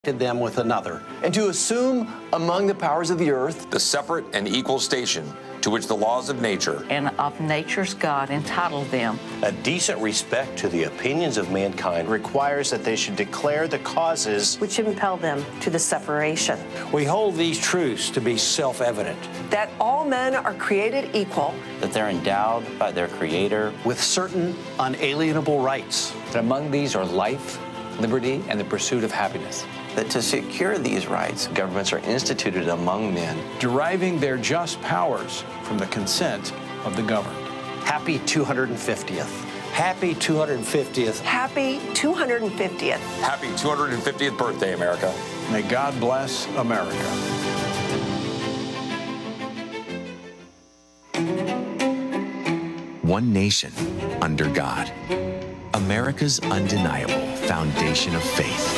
them with another, and to assume among the powers of the earth the separate and equal station to which the laws of nature and of nature's God entitled them. A decent respect to the opinions of mankind requires that they should declare the causes which impel them to the separation. We hold these truths to be self-evident. That all men are created equal. That they're endowed by their Creator with certain unalienable rights. That among these are life, liberty, and the pursuit of happiness. That to secure these rights, governments are instituted among men, deriving their just powers from the consent of the governed. Happy 250th. Happy 250th. Happy 250th. Happy 250th birthday, America. May God bless America. One nation under God. America's undeniable foundation of faith.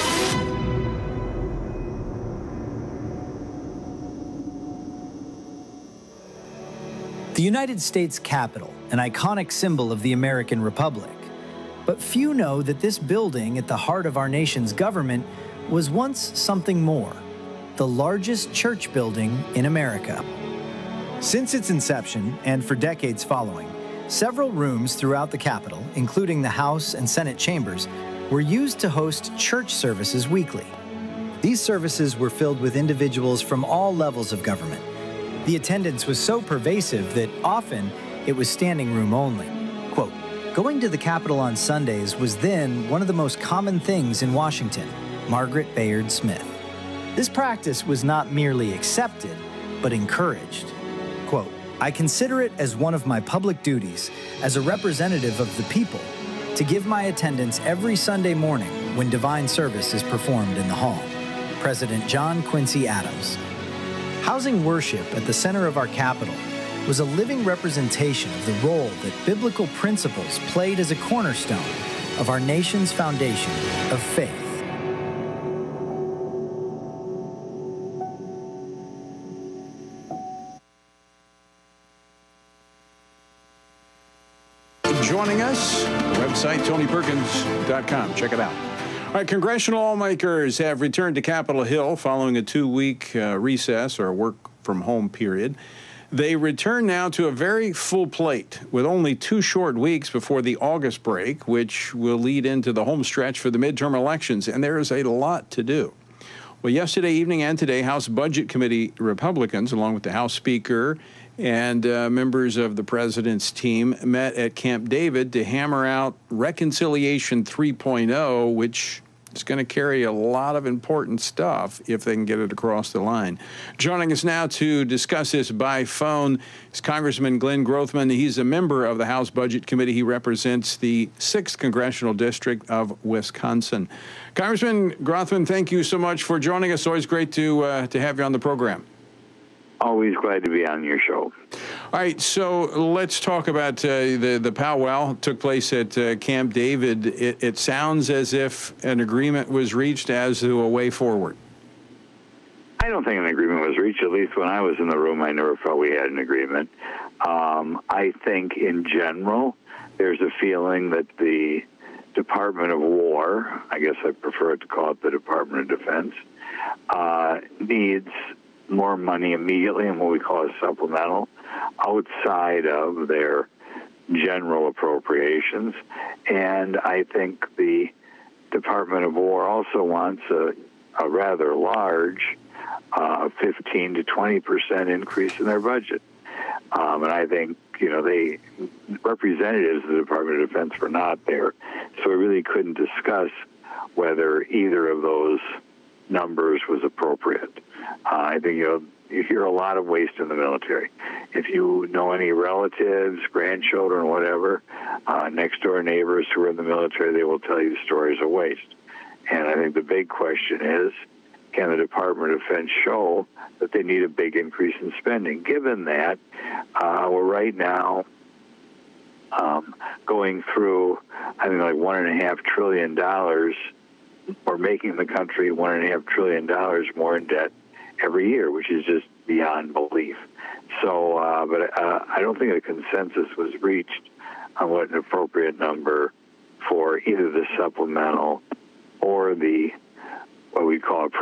The United States Capitol, an iconic symbol of the American Republic. But few know that this building at the heart of our nation's government was once something more, the largest church building in America. Since its inception, and for decades following, several rooms throughout the Capitol, including the House and Senate chambers, were used to host church services weekly. These services were filled with individuals from all levels of government. The attendance was so pervasive that often it was standing room only. Quote, going to the Capitol on Sundays was then one of the most common things in Washington, Margaret Bayard Smith. This practice was not merely accepted, but encouraged. Quote, I consider it as one of my public duties as a representative of the people to give my attendance every Sunday morning when divine service is performed in the hall. President John Quincy Adams. Housing worship at the center of our Capitol was a living representation of the role that biblical principles played as a cornerstone of our nation's foundation of faith. Joining us, website TonyPerkins.com. Check it out. All right, congressional lawmakers have returned to Capitol Hill following a 2-week recess or work-from-home period. They return now to a very full plate with only 2 short weeks before the August break, which will lead into the home stretch for the midterm elections, and there is a lot to do. Well, yesterday evening and today, House Budget Committee Republicans, along with the House Speaker and members of the president's team, met at Camp David to hammer out Reconciliation 3.0, which is going to carry a lot of important stuff if they can get it across the line. Joining us now to discuss this by phone is Congressman Glenn Grothman. He's a member of the House Budget Committee. He represents the 6th Congressional District of Wisconsin. Congressman Grothman, thank you so much for joining us. Always great to have you on the program. Always glad to be on your show. All right, so let's talk about the powwow took place at Camp David. It sounds as if an agreement was reached as to a way forward. I don't think an agreement was reached. At least when I was in the room, I never felt we had an agreement. I think in general, there's a feeling that the Department of War, I guess I prefer to call it the Department of Defense, needs more money immediately in what we call a supplemental outside of their general appropriations. And I think the Department of War also wants a rather large 15 to 20% increase in their budget. And I think, they representatives of the Department of Defense were not there. So we really couldn't discuss whether either of those numbers was appropriate. I think, you hear a lot of waste in the military. If you know any relatives, grandchildren, whatever, next-door neighbors who are in the military, they will tell you stories of waste. And I think the big question is, can the Department of Defense show that they need a big increase in spending? Given that we're right now going through, I think, like $1.5 trillion, or making the country $1.5 trillion more in debt every year, which is just beyond belief. So, but I don't think a consensus was reached on what an appropriate number for either the supplemental or the what we call a